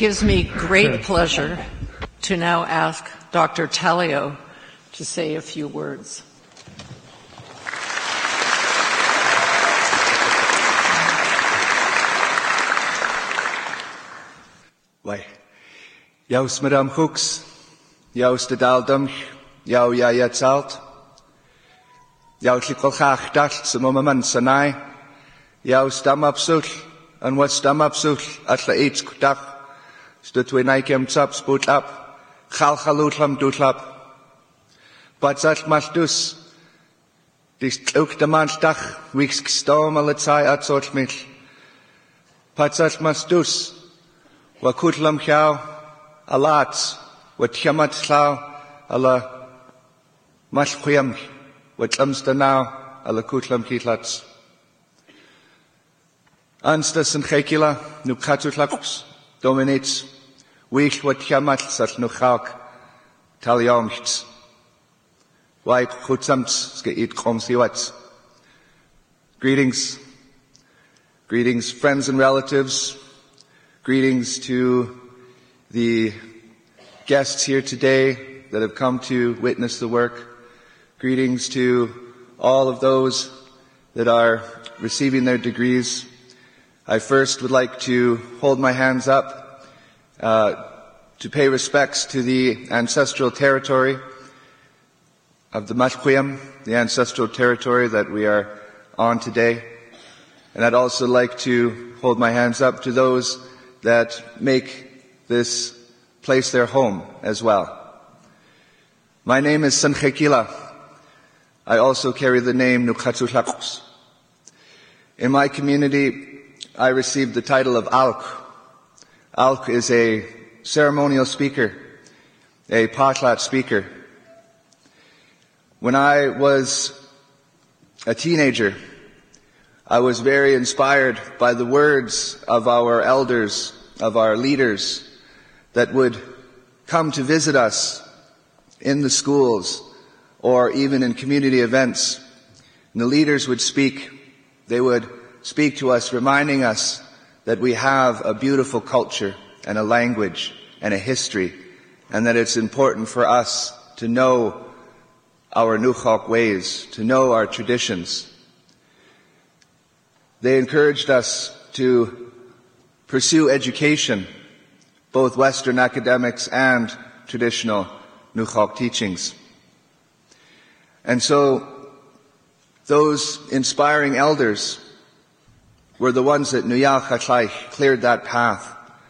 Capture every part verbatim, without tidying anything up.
gives me great pleasure to now ask Doctor Talio to say a few words. Wai. Jaus Madame Hooks, Jaus de Daldum, Jau ja Yatzalt, Jau Tlikolchach Dalt, Samomaman Sanai, Jaus Damapsul, and what's Damapsul, Atla Eitz Kutach, Stutwinaikem Tsap Sputlap, Chalchalutlam Dutlap, Batzat Maltus, Dis Uk de Manstach, Weeks Stom Alatzai Atzotmil, Patzat Mastus, Wakutlam Chau, Alats, Watchamat Chau, Ala Mashkuyam, Watlamstanau, Ala Kutlam Kitlats. Anstas and Chekila, Nukatutlakus, dominates, Weich Watchamat Sat Nuchak, Taliomchts. Wai Kutzamts, Skeit Komsiwats. Greetings, greetings, friends and relatives. Greetings to the guests here today that have come to witness the work. Greetings to all of those that are receiving their degrees. I first would like to hold my hands up uh, to pay respects to the ancestral territory of the Mashkuyam, the ancestral territory that we are on today. And I'd also like to hold my hands up to those that make this place their home as well. My name is Sanchekila. I also carry the name Nukatutlakus. In my community, I received the title of Alk. Alk is a ceremonial speaker, a potlat speaker. When I was a teenager, I was very inspired by the words of our elders, of our leaders, that would come to visit us in the schools or even in community events. And the leaders would speak. They would speak to us, reminding us that we have a beautiful culture and a language and a history, and that it's important for us to know our Nuchok ways, to know our traditions. They encouraged us to pursue education, both Western academics and traditional Nuchok teachings. And so, those inspiring elders were the ones that Nuyal Chatlaich cleared that path.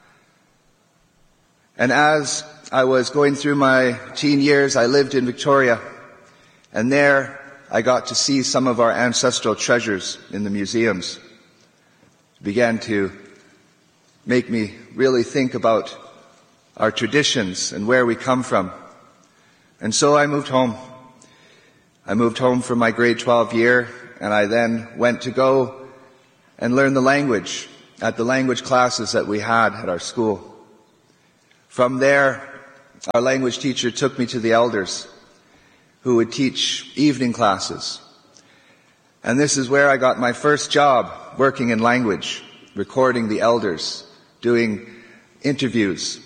And as I was going through my teen years, I lived in Victoria, and there I got to see some of our ancestral treasures in the museums. It began to make me really think about our traditions and where we come from. And so I moved home. I moved home for my grade twelve year, and I then went to go and learn the language at the language classes that we had at our school. From there, our language teacher took me to the elders who would teach evening classes. And this is where I got my first job, working in language, recording the elders, doing interviews.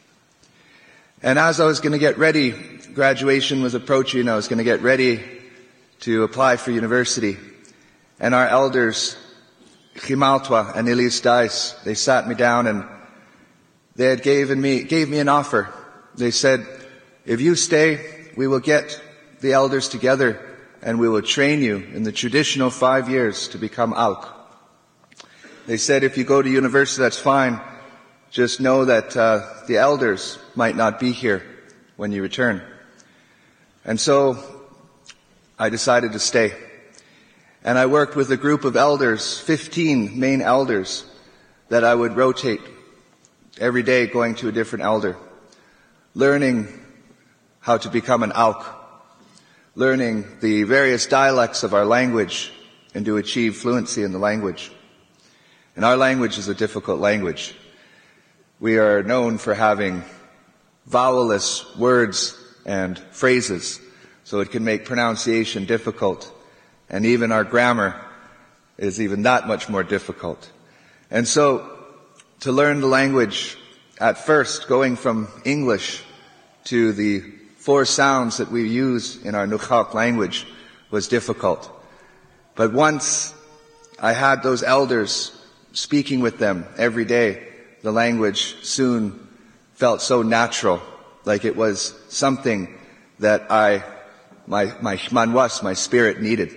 And as I was going to get ready, graduation was approaching, I was going to get ready to apply for university. And our elders, Chimaltwa and Elias Dice, they sat me down and they had given me, gave me an offer. They said, if you stay, we will get the elders together and we will train you in the traditional five years to become Alk. They said, if you go to university, that's fine. Just know that uh, the elders might not be here when you return. And so I decided to stay. And I worked with a group of elders, fifteen main elders, that I would rotate every day going to a different elder, learning how to become an Alk, learning the various dialects of our language and to achieve fluency in the language. And our language is a difficult language. We are known for having vowelless words and phrases, so it can make pronunciation difficult. And even our grammar is even that much more difficult. And so, to learn the language at first, going from English to the four sounds that we use in our Nukhalk language was difficult. But once I had those elders speaking with them every day, the language soon felt so natural, like it was something that I, my, my manwas, my spirit needed.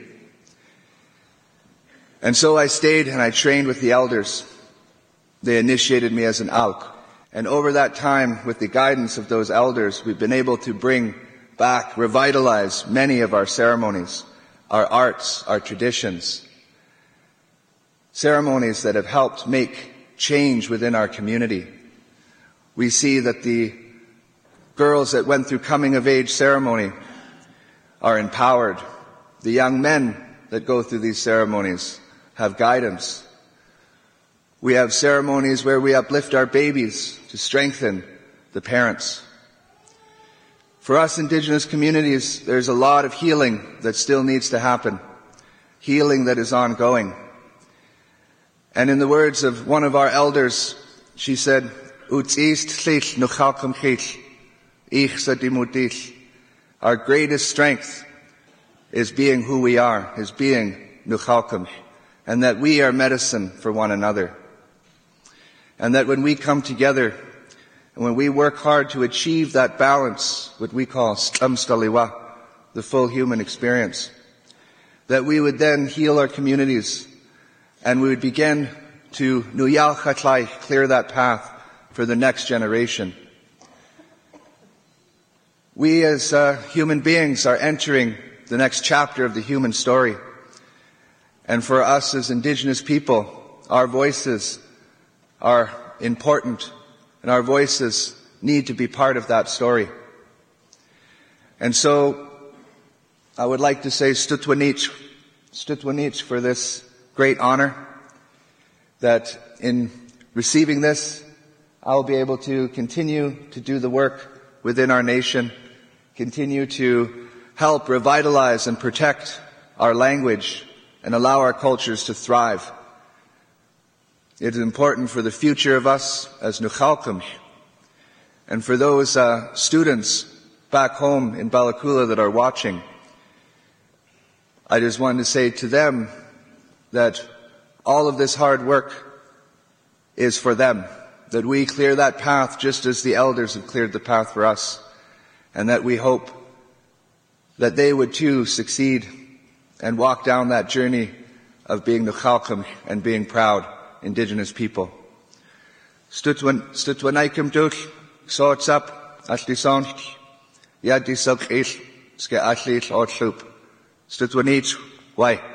And so I stayed and I trained with the elders. They initiated me as an alk. And over that time, with the guidance of those elders, we've been able to bring back, revitalize many of our ceremonies, our arts, our traditions. Ceremonies that have helped make change within our community. We see that the girls that went through coming of age ceremony are empowered. The young men that go through these ceremonies have guidance. We have ceremonies where we uplift our babies to strengthen the parents. For us Indigenous communities, there's a lot of healing that still needs to happen. Healing that is ongoing. And in the words of one of our elders, she said, our greatest strength is being who we are, is being Nukhalkim, and that we are medicine for one another. And that when we come together, and when we work hard to achieve that balance, what we call stamstaliwa, the full human experience, that we would then heal our communities, and we would begin to nuyal chatlai, clear that path for the next generation. We as uh, human beings are entering the next chapter of the human story. And for us as Indigenous people, our voices are important, and our voices need to be part of that story. And so, I would like to say stutwanich, stutwanich for this great honor, that in receiving this, I'll be able to continue to do the work within our nation, continue to help revitalize and protect our language and allow our cultures to thrive. It is important for the future of us as Nukhalkim, and for those uh, students back home in Balakula that are watching. I just wanted to say to them that all of this hard work is for them, that we clear that path just as the elders have cleared the path for us, and that we hope that they would too succeed and walk down that journey of being Nukhalkim and being proud Indigenous people. Stutwanaikim duch, sorts up, ashli sonch, yadi sub ich, ske ashli ot loop. Stutwanich, why?